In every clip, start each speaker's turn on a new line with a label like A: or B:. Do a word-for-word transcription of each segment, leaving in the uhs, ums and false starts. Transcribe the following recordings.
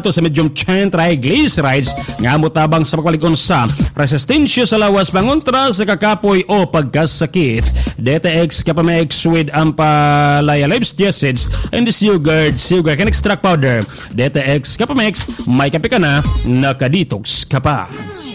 A: bato sa medium chain triglycerides nga motabang sa pagpalig-on sa resistensya sa lawas pangontra sa kakapoy o pagkasakit. D T X Capamex with Ampalaya Lives Acids and this yogurt sugar can extract powder. D T X Capamex, may kape ka na, nakadetox ka pa.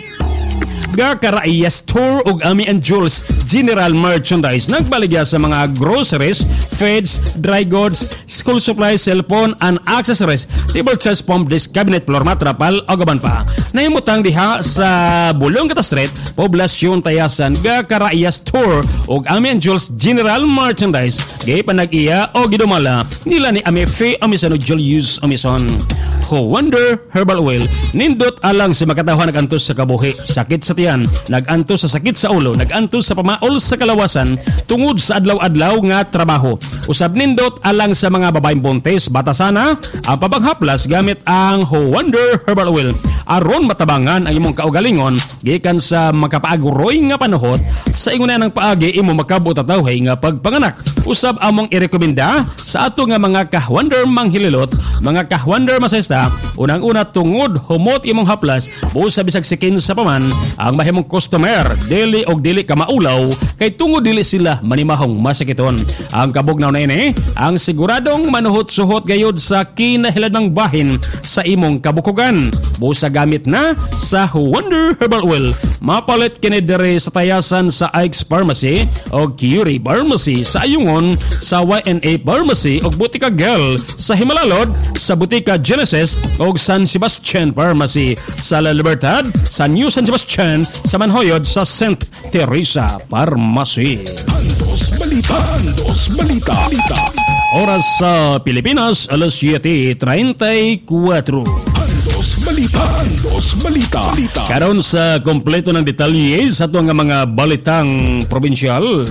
A: Gakaraya Store ug Ami and Jules General Merchandise nagbaligya sa mga groceries, feeds, dry goods, school supplies, cellphone and accessories, table chairs, pump disk, cabinet, floor mat, trapal o gaban pa. Nahimutang diha sa Bulong Gata Street, Poblasyon Tayasan. Gakaraya Store ug Ami and Jules General Merchandise gay panag-iya o gidumala nila ni Ami Faye Amisan ug Julius Amison. Ho Wonder Herbal Oil nindot alang sa makatawhan nagantos sa kabuhi, sakit sa tiyan, nagantos sa sakit sa ulo, nagantos sa pamaol sa kalawasan tungod sa adlaw-adlaw nga trabaho. Usab nindot alang sa mga babaeng buntis, batasana ang pabanghaplas gamit ang Ho Wonder Herbal Oil. Aron matabangan ang imong kaugalingon gikan sa makapaaguroy nga panahon sa inguna ng paagi imo makabot atawhay nga pagpanganak. Usab among irekomenda sa ato nga mga ka-Wonder manghililot, mga ka-Wonder masaysta, unang-una tungod humot imong haplas buos sa bisag sikin sa paman ang mahimong customer dili og dili ka maulaw kay tungod dili sila manimahong masakiton. Ang kabugnaw na ini ang siguradong manuhot-suhot gayud sa kinahilanang bahin sa imong kabukugan. Buos sa gamit na sa Wonder Herbal Oil. Mapalit kini diri sa Tayasan sa Ike's Pharmacy o Curie Pharmacy sa Ayungon, sa Y N A Pharmacy o Butika Girl sa Himalalod, sa Butika Genesis o San Sebastian Pharmacy sa La Libertad, sa New San Sebastian, sa Manhoyod, sa Saint Teresa Pharmacy.
B: Andos Balita, Andos Balita, Balita.
A: Oras sa Pilipinas, alas siete treinta y cuatro.
B: Andos Balita, Andos Balita, Balita.
A: Karon sa kompleto ng detalye sa ito nga mga balitang probinsyal.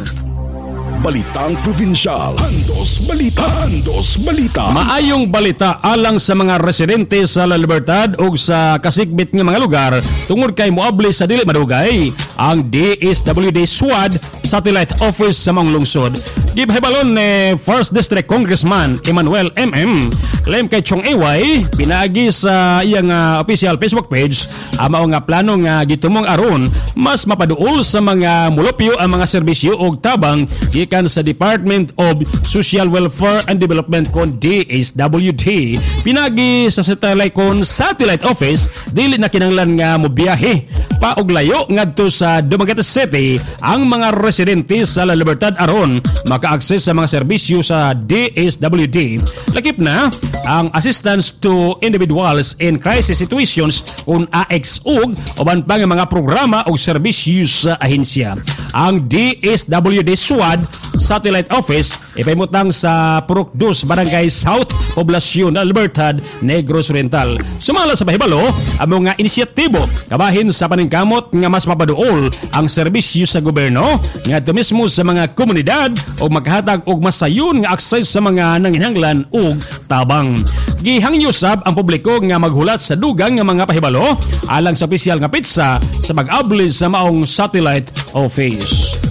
B: Balitang Probinsyal. Andos Balita, Andos Balita.
A: Maayong balita alang sa mga residente sa La Libertad o sa kasikbit ng mga lugar tungod kay moabli sa dili madugay ang D S W D SWAD Satellite Office sa mga lungsod. Gibahibalon ni First District Congressman Emmanuel M M claim kay Chong A Y pinaagi sa iyang uh, official Facebook page ang mao nga plano nga gitumong aron mas mapaduol sa mga mulupyo ang mga serbisyo og tabang gikan sa Department of Social Welfare and Development kon D S W D. Pinagi sa satellite kon Satellite Office dili na kinahanglan nga mobiyahe pa og layo ngadto sa Dumaguete City ang mga residente sa La Libertad aron maka-access sa mga serbisyo sa D S W D. Lakip na ang Assistance to Individuals in Crisis Situations kung A X U G uban pa nga mga programa o serbisyo sa ahensya. Ang D S W D SWAD Satellite Office ipahimutang sa Purok dos, Barangay South, Poblasyon na Libertad, Negros Oriental. Sumala sa bahibalo ang mga inisyatibo kabahin sa paningkamot nga mas mapaduol ang serbisyo sa gobyerno ngadto mismo sa mga komunidad o maghatag og masayon nga access sa mga nanginhanglan ug tabang. Gihangyusab ang publiko nga maghulat sa dugang nga mga pahibalo alang sa opisyal nga pitsa sa mag-abli sa maong Satellite Office.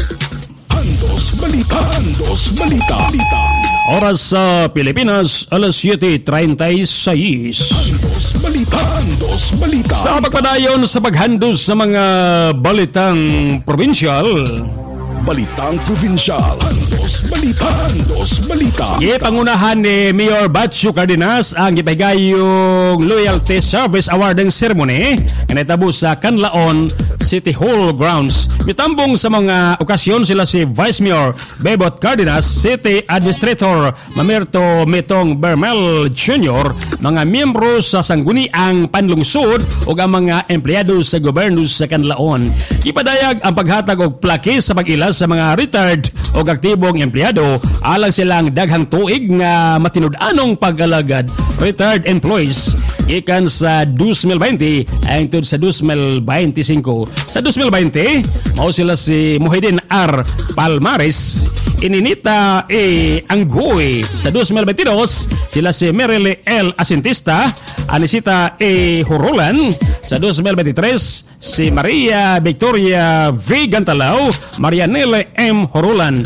B: Andos Balita, Andos Balita, Balita.
A: Oras sa Pilipinas, alas siete treinta y seis.
B: Andos Balita, Andos Balita.
A: Sa pagpadayon sa paghandos sa mga balitang probinsyal,
B: Balitang Probinsyal. Andos Balita, Andos Balita.
A: Gipangunahan ni Mayor Batcho Cardenas ang gipahigayong Loyalty Service Awarding Ceremony kanitabo sa Canlaon City Hall grounds. Mitambong sa mga okasyon sila si Vice Mayor Bebot Cardenas, City Administrator Mamerto Metong Bermel Junior, mga miyembro sa sangguniang panlungsod ug ang mga empleyado sa gobyerno sa Canlaon. Ipadayag ang paghatag og plake sa pag-ila sa mga retired o aktibong empleyado alang silang daghang tuig nga matinud-anong pag-alagad retired employees gikan sa twenty twenty hangtod sa twenty twenty-five. Sa twenty twenty, mao sila si Muhyiddin R. Palmares, Ininita E. Anggoy. Sa twenty twenty-two, sila si Merely L. Asintista, Anisita E. Horolan. Sa twenty twenty-three, si Maria Victoria V. Gantalao, Marianele M. Horolan.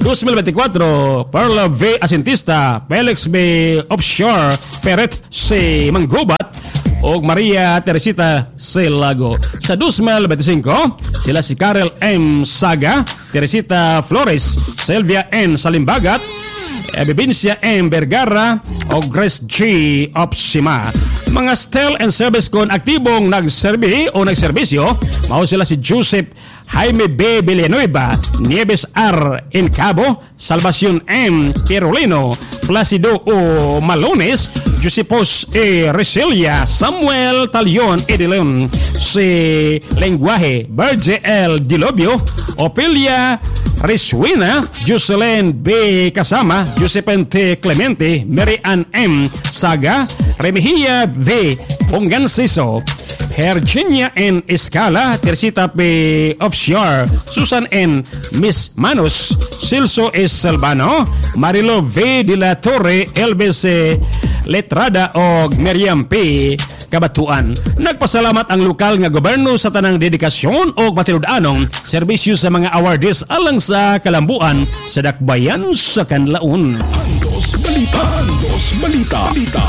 A: twenty twenty-four, Perla V. Asintista, Felix B. Offshore, Peret C. Manggubat, o Maria Teresita Selago. Sa twenty twenty-five, sila si Karel M. Saga, Teresita Flores, Sylvia N. Salimbagat, Evidencia M. Vergara o Grace G. Opsima. Mga still and service kon aktibong nagserbi o nagserbisyo, mao sila si Joseph Jaime B. Villanueva, Nieves R. Encabo, Salvacion M. Pirolino, Placido O. Malones, Josepos E. Reselia, Samuel Talion Edilon, si Lenguaje, Berge L. Dilobio, Opelia Riswina, Jocelyn B. Kasama, Josephine T. Clemente, Mary Ann M. Saga, Remihia V. Ponganciso, Virginia N. Escala, Teresita P. Offshore, Susan N. Miss Manos, Silso S. Salvano, Marilo V. De la Torre, Elvis Letrada o Miriam P. Kabatuan. Nagpasalamat ang lokal nga gobyerno sa tanang dedikasyon o matinud-anong serbisyo sa mga awardees alang sa kalambuan sa dakbayan sa kanlaon.
B: Andos Balita. Andos Balita. Balita.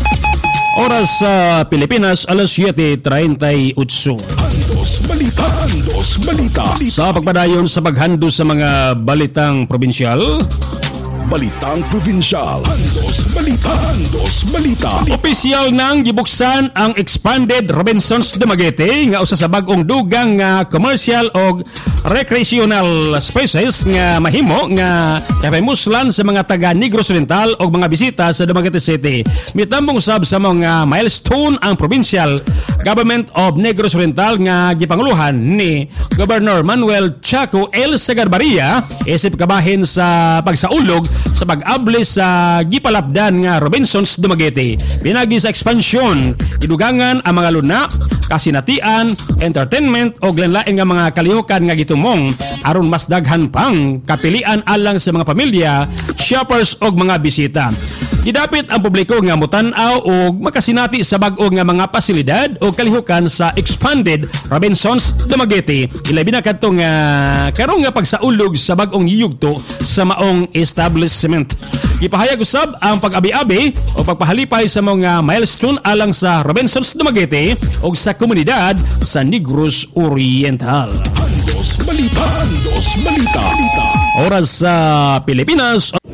A: Oras sa Pilipinas, alas siyete treinta-eight.
B: Andos Balita. Andos Balita.
A: Sa pagpadayon sa paghando sa mga balitang probinsyal,
B: Balitang Probinsyal. Andos Balita. Andos Balita.
A: opisyal nang gibuksan ang expanded Robinsons Dumaguete nga usa sa bag-ong dugang nga commercial o recreational spaces nga mahimo nga kahimuslan sa mga taga Negros Oriental o mga bisita sa Dumaguete City. Mitambong usab sa mga milestone ang provincial government of Negros Oriental nga gipanguluhan ni Governor Manuel Chaco L. Sagarbaria isip kabahin sa pagsaulog sa pag-abli sa gipalapdan nga Robinsons Dumaguete. Pinagi sa ekspansyon, idugangan ang mga luna, kasinatian, entertainment o glenlain nga mga kalihukan nga gitumong aron mas daghan pang kapilian alang sa mga pamilya, shoppers o mga bisita. Gidapit ang publiko nga mutan-aw o makasinati sa bag-o nga mga pasilidad o kalihukan sa expanded Robinsons Dumaguete. Ilabi na kadto nga karong nga pagsaulog sa bag-ong yugto sa maong establishment. Ipahayag usab ang pag-abi-abi o pagpahalipay sa mga milestone alang sa Robinsons Dumaguete o sa komunidad sa Negros Oriental.
B: Andos Balita. Andos Balita. Balita.
A: Oras sa Pilipinas.